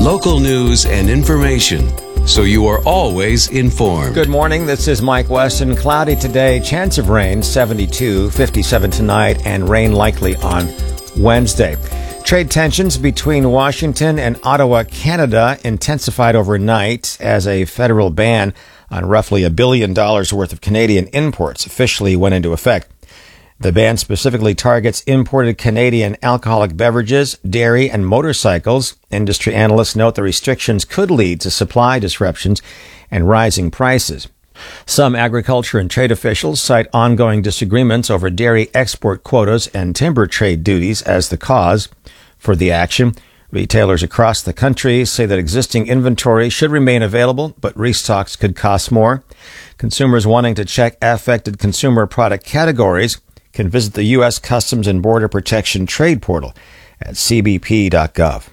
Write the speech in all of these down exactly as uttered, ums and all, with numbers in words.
Local news and information, so you are always informed. Good morning. This is Mike Weston. Cloudy today. Chance of rain, seventy-two, fifty-seven tonight, and rain likely on Wednesday. Trade tensions between Washington and Ottawa, Canada intensified overnight as a federal ban on roughly a billion dollars worth of Canadian imports officially went into effect. The ban specifically targets imported Canadian alcoholic beverages, dairy, and motorcycles. Industry analysts note the restrictions could lead to supply disruptions and rising prices. Some agriculture and trade officials cite ongoing disagreements over dairy export quotas and timber trade duties as the cause for the action. Retailers across the country say that existing inventory should remain available, but restocks could cost more. Consumers wanting to check affected consumer product categories can visit the U S Customs and Border Protection Trade Portal at c b p dot gov.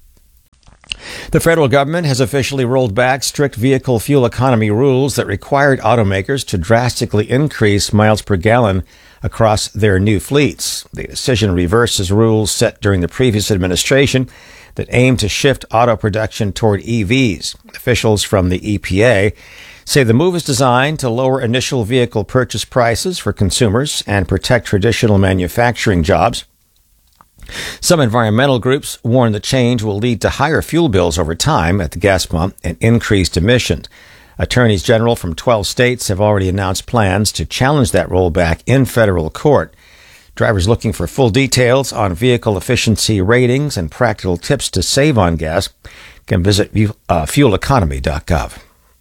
The federal government has officially rolled back strict vehicle fuel economy rules that required automakers to drastically increase miles per gallon across their new fleets. The decision reverses rules set during the previous administration that aimed to shift auto production toward E Vs. Officials from the E P A say the move is designed to lower initial vehicle purchase prices for consumers and protect traditional manufacturing jobs. Some environmental groups warn the change will lead to higher fuel bills over time at the gas pump and increased emissions. Attorneys general from twelve states have already announced plans to challenge that rollback in federal court. Drivers looking for full details on vehicle efficiency ratings and practical tips to save on gas can visit uh, fuel economy dot gov.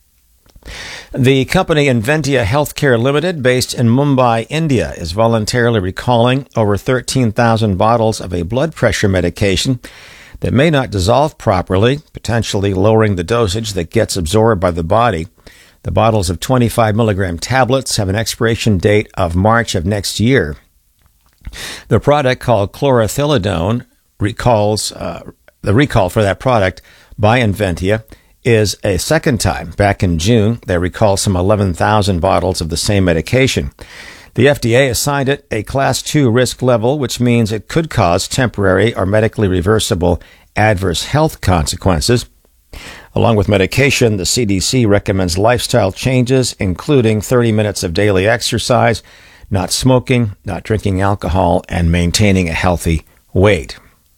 The company Inventia Healthcare Limited, based in Mumbai, India, is voluntarily recalling over thirteen thousand bottles of a blood pressure medication that may not dissolve properly, potentially lowering the dosage that gets absorbed by the body. The bottles of twenty-five milligram tablets have an expiration date of March of next year. The product, called chlorothalidone, recalls uh, the recall for that product by Inventia is a second time. Back in June, they recalled some eleven thousand bottles of the same medication. The F D A assigned it a Class two risk level, which means it could cause temporary or medically reversible adverse health consequences. Along with medication, the C D C recommends lifestyle changes, including thirty minutes of daily exercise, not smoking, not drinking alcohol, and maintaining a healthy weight.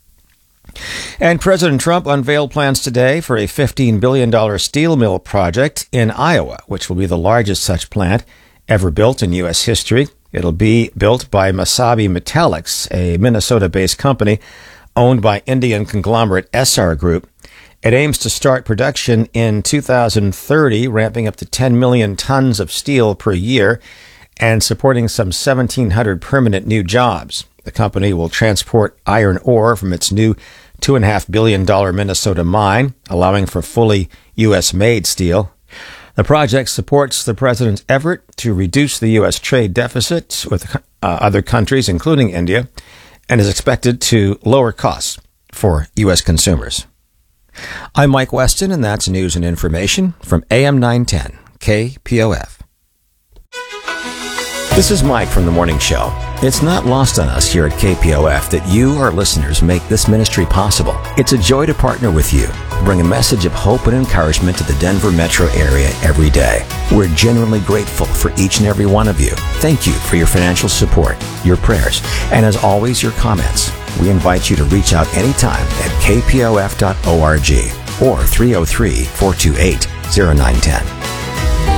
And President Trump unveiled plans today for a fifteen billion dollars steel mill project in Iowa, which will be the largest such plant ever built in U S history. It'll be built by Masabi Metallics, a Minnesota-based company owned by Indian conglomerate S R Group. It aims to start production in two thousand thirty, ramping up to ten million tons of steel per year and supporting some seventeen hundred permanent new jobs. The company will transport iron ore from its new two point five billion dollars Minnesota mine, allowing for fully U S-made steel. The project supports the president's effort to reduce the U S trade deficit with uh, other countries, including India, and is expected to lower costs for U S consumers. I'm Mike Weston, and that's news and information from A M nine ten K P O F. This is Mike from The Morning Show. It's not lost on us here at K P O F that you, our listeners, make this ministry possible. It's a joy to partner with you, bring a message of hope and encouragement to the Denver metro area every day. We're genuinely grateful for each and every one of you. Thank you for your financial support, your prayers, and as always, your comments. We invite you to reach out anytime at k p o f dot org or three oh three, four two eight, oh nine one oh.